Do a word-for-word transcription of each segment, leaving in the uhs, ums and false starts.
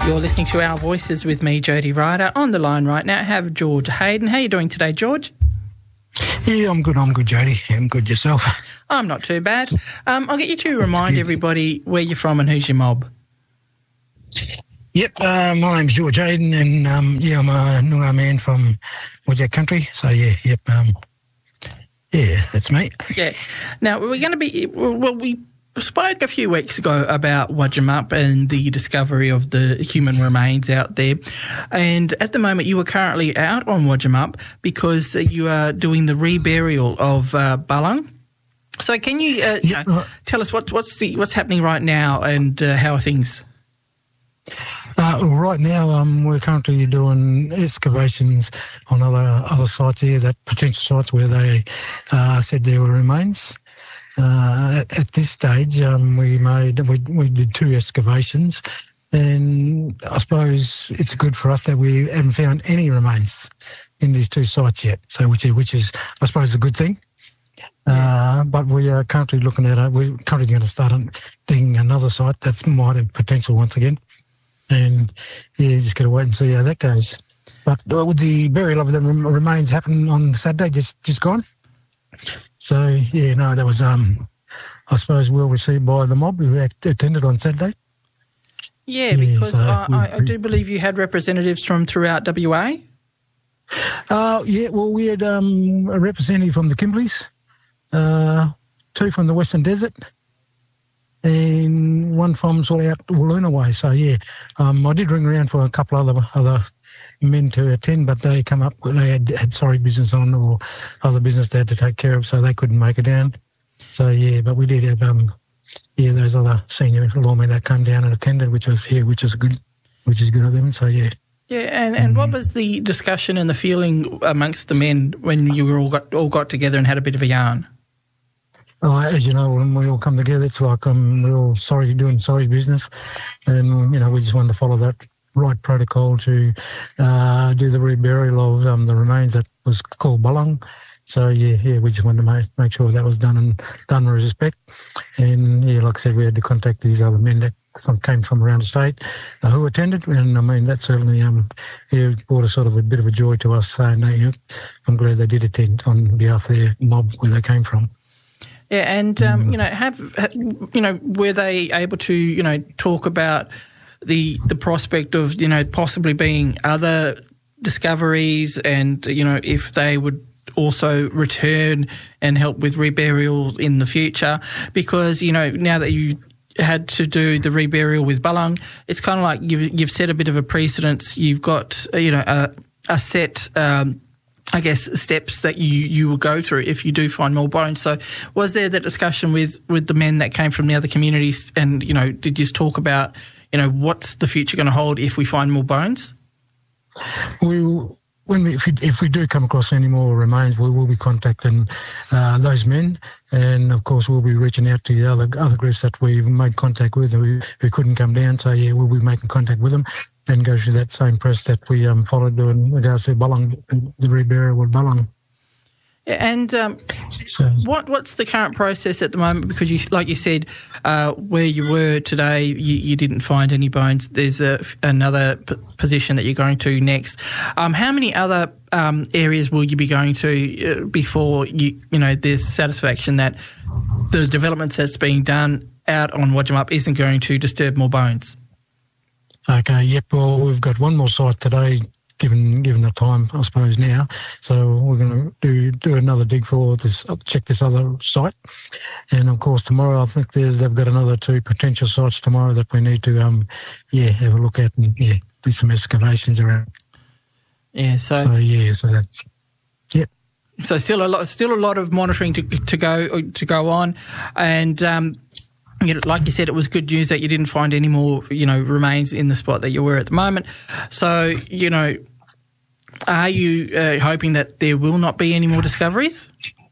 You're listening to Our Voices with me, Jody Ryder. On the line right now, I have George Hayden. How are you doing today, George? Yeah, I'm good. I'm good, Jody. I'm good. Yourself? I'm not too bad. Um, I'll get you to remind everybody where you're from and who's your mob. Yep, uh, my name's George Hayden, and um, yeah, I'm a Noongar man from Wajak country. So yeah, yep, um, yeah, that's me. Yeah. Now we're going to be well. We spoke a few weeks ago about Wajamup and the discovery of the human remains out there, and at the moment you are currently out on Wajamup because you are doing the reburial of uh, Balung. So can you, uh, you yeah, know, uh, tell us what, what's the what's happening right now and uh, how are things? Uh, right now, um, we're currently doing excavations on other other sites here, that potential sites where they uh, said there were remains. Uh, at, at this stage, um, we made we, we did two excavations, and I suppose it's good for us that we haven't found any remains in these two sites yet. So, which is, which is I suppose, a good thing. Uh, but we are currently looking at it. We're currently going to start on digging another site that might have potential once again. And, yeah, just got to wait and see how that goes. But uh, with the burial of the remains happening on Saturday, just just gone. So, yeah, no, that was, um, I suppose, well received by the mob who attended on Saturday. Yeah, because yeah, so I, I do believe you had representatives from throughout W A. Uh, yeah, well, we had um, a representative from the Kimbleys, uh, two from the Western Desert, and one from sort of out Walloona way. So, yeah, um, I did ring around for a couple other other men to attend, but they come up, they had, had sorry business on or other business they had to take care of, so they couldn't make it down. So, yeah, but we did have, um, yeah, those other senior lawmen that came down and attended, which was, yeah, which was good, which is good of them, so, yeah. Yeah, and, and what was the discussion and the feeling amongst the men when you were all got all got together and had a bit of a yarn? Oh, as you know, when we all come together, it's like um, we're all sorry doing sorry business, and you know we just wanted to follow that right protocol to uh, do the reburial of um, the remains that was called Balung. So yeah, yeah, we just wanted to make, make sure that was done and done with respect. And yeah, like I said, we had to contact these other men that from, came from around the state uh, who attended, and I mean that certainly um yeah, brought a sort of a bit of a joy to us, saying that, you know, I'm glad they did attend on behalf of their mob where they came from. Yeah, and um, you know, have you know, were they able to you know talk about the the prospect of you know possibly being other discoveries, and you know if they would also return and help with reburial in the future, because you know now that you had to do the reburial with Balung, it's kind of like you've, you've set a bit of a precedence. You've got you know a, a set. Um, I guess, steps that you, you will go through if you do find more bones. So was there that discussion with, with the men that came from the other communities, and, you know, did you talk about, you know, what's the future going to hold if we find more bones? We, when we, if we, if we do come across any more remains, we will be contacting uh, those men, and, of course, we'll be reaching out to the other other groups that we've made contact with who, who couldn't come down. So, yeah, we'll be making contact with them and go through that same process that we um, followed in regards to Balung, the reburial with Balung. Yeah, and um, so, what what's the current process at the moment? Because, you, like you said, uh, where you were today, you, you didn't find any bones. There's a, another p- position that you're going to next. Um, how many other um, areas will you be going to uh, before you you know there's satisfaction that the developments that's being done out on Wajamup isn't going to disturb more bones? Okay, yep, well, we've got one more site today, given given the time, I suppose, now. So we're going to do do another dig for this, check this other site. And, of course, tomorrow I think there's they've got another two potential sites tomorrow that we need to, um, yeah, have a look at and, yeah, do some excavations around. Yeah, so... So, yeah, so that's... Yep. So still a lot, still a lot of monitoring to to go to go on, and um, you know, like you said, it was good news that you didn't find any more, you know, remains in the spot that you were at the moment. So, you know, are you uh, hoping that there will not be any more discoveries?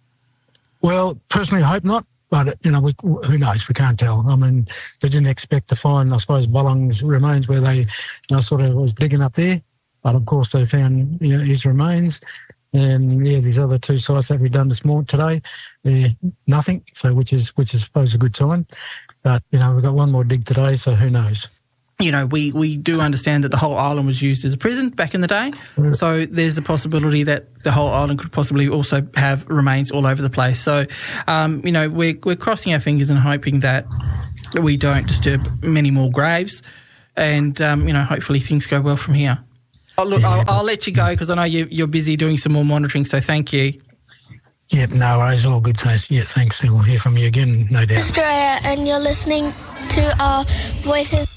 Well, personally, I hope not. But, you know, we, who knows? We can't tell. I mean, they didn't expect to find, I suppose, Balung's remains where they, you know, sort of was digging up there. But, of course, they found, you know, his remains. And, yeah, these other two sites that we've done this morning today, uh, nothing, so which is, which is, I suppose, a good sign. But, you know, we've got one more dig today, so who knows? you know, we, we do understand that the whole island was used as a prison back in the day. Mm. So there's the possibility that the whole island could possibly also have remains all over the place. So, um, you know, we're, we're crossing our fingers and hoping that we don't disturb many more graves and, um, you know, hopefully things go well from here. Oh, look, yeah, I'll, I'll let you go because I know you, you're busy doing some more monitoring, so thank you. Yep, no worries, all good, thanks. Yeah, thanks. We'll hear from you again, no doubt. Australia, and you're listening to our Voices